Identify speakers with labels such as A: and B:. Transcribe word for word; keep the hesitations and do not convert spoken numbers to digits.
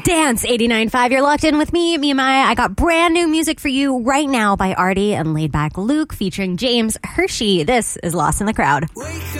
A: Dance eighty-nine point five. You're locked in with me, Mia Maya. I got brand new music for you right now by Artie and Laidback Luke featuring James Hershey. This is Lost in the Crowd.